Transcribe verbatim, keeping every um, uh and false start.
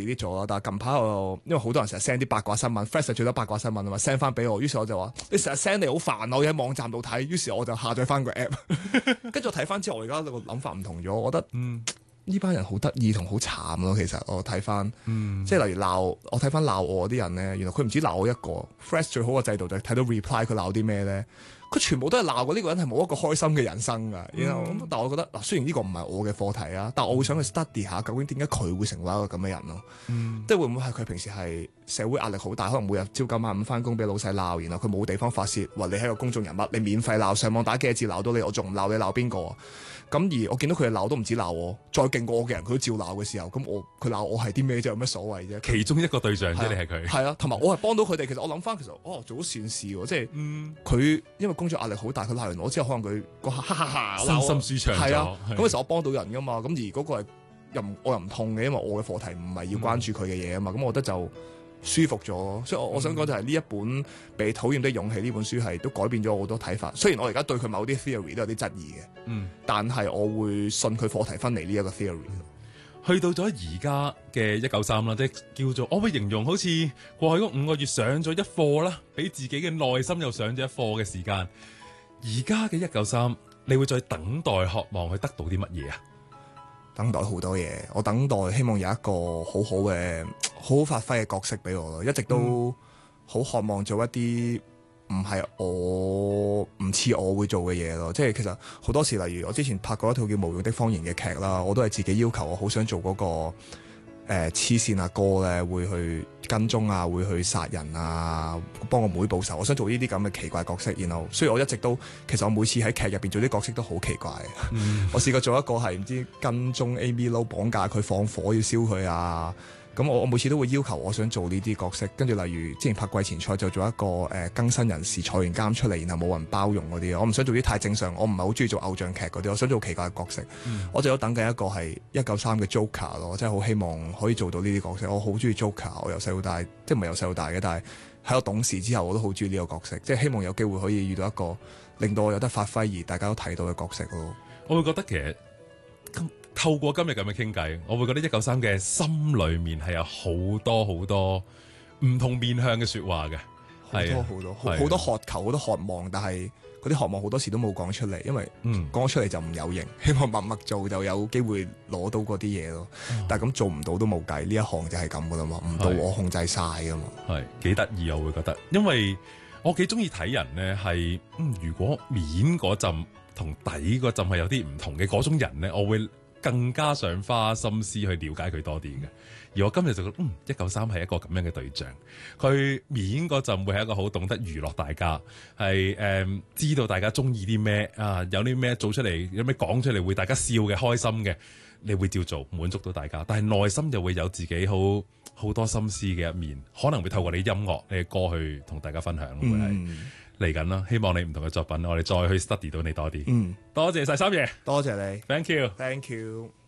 delete 咗啦。但係近排我因為好多人成日 send 啲八卦新聞 ，Flash 最多八卦新聞啊嘛，send 翻俾我。於是我就話：你成日 send 你好煩啊！我要喺網站度睇。於是我就下載翻個 app， 跟住我睇翻之後，我而家個諗法唔同咗。我覺得嗯。呢班人好得意同好慘咯，其實我睇翻，嗯、即係例如鬧我睇翻鬧我啲人咧，原來佢唔止鬧我一個 ，Fresh 最好嘅制度就係睇到 reply 佢鬧啲咩咧，佢全部都係鬧過呢個人係冇一個開心嘅人生噶，然後、嗯、但係我覺得嗱，雖然呢個唔係我嘅課題啊，但係我會想去 study 下究竟點解佢會成為一個咁嘅人咯，嗯、即係會唔會係佢平時係社會壓力好大，可能每日朝九晚五翻工俾老細鬧，然後佢冇地方發泄，話你係個公眾人物，你免費鬧上網打幾個字鬧到你，我仲唔鬧你鬧邊個啊？咁而我見到佢哋鬧都唔止鬧我，再勁過我嘅人佢都照鬧嘅時候，咁我佢鬧我係啲咩啫？有咩所謂啫？ 其中一個對象啫，你係佢。係啊，同埋我係幫到佢哋。其實我諗翻，其實哦做咗善事喎，即係佢、嗯、因為工作壓力好大，佢鬧完我之後，可能佢個哈哈哈身心舒暢咗。 係啊，咁其實我幫到人噶嘛。咁而嗰個係又我又唔痛嘅，因為我嘅課題唔係要關注佢嘅嘢啊嘛。咁、嗯、我覺得就舒服咗，所以我我想講就係呢一本《被討厭的勇氣》呢本書係都改變咗我好多睇法。雖然我而家對佢某啲 theory 都有啲質疑嘅，嗯，但係我會信佢課題分離呢一個 theory。 去到咗而家嘅一九三啦，即係叫做我會形容好似過去嗰五個月上咗一課啦，俾自己嘅內心又上咗一課嘅時間。而家嘅一九三，你會再等待、渴望去得到啲乜嘢啊？ 等待好多嘢，我等待希望有一個好好嘅、好好發揮嘅角色俾我咯。一直都好渴望做一啲唔係我唔似我會做嘅嘢咯。即係其實好多時，例如我之前拍過一套叫《無用的謊言》嘅劇啦，我都係自己要求，我好想做嗰、嗰個。誒黐線阿哥咧，會去跟蹤啊，會去殺人啊，幫我妹報仇。我想做呢啲咁嘅奇怪角色，然後所以我一直都其實我每次喺劇入邊做啲角色都好奇怪。嗯、我試過做一個係唔知跟蹤 Amy Lo 綁架佢放火要燒佢啊。咁我我每次都會要求我想做呢啲角色，跟住例如之前拍季前賽就做一個誒、呃、更新人士坐完監出嚟，然後冇人包容嗰啲。我唔想做啲太正常，我唔係好中意做偶像劇嗰啲，我想做奇怪嘅角色。嗯、我就有等緊一個係一九三嘅 Joker 咯，我真係好希望可以做到呢啲角色。我好中意 Joker，我由細到大即係唔係由細到大嘅，但係喺我懂事之後我都好中意呢個角色，即係希望有機會可以遇到一個令到我有得發揮而大家都睇到嘅角色咯。 我會覺得其實透過今日咁嘅傾偈，我會覺得一九三嘅心裏面係有好多好多唔同面向嘅說話嘅， 好多好多好多渴求，好多渴望，但係嗰啲渴望好多時都冇講出嚟，因為講出嚟就唔有型。希望默默做就有機會攞到嗰啲嘢咯。嗯、但係咁做唔到都冇計，呢一行就係咁噶啦嘛，唔到我控制晒噶嘛。係幾得意，我會覺得，因為我幾中意睇人咧，係嗯，如果面嗰陣同底嗰陣係有啲唔同嘅嗰種人咧，我會更加想花心思去了解佢多啲嘅，而我今日就覺得，嗯，一九三係一個咁樣嘅對象。佢面嗰陣會係一個好懂得娛樂大家，係誒、嗯、知道大家中意啲咩啊，有啲咩做出嚟，有咩講出嚟會大家笑嘅、開心嘅，你會照做，滿足到大家。但係內心就會有自己好好多心思嘅一面，可能會透過你音樂、你嘅歌去同大家分享。會係嚟緊啦，希望你唔同嘅作品，我哋再去 study 到你多啲。嗯，多謝晒三爺， 多謝你 ，thank you，thank thank you。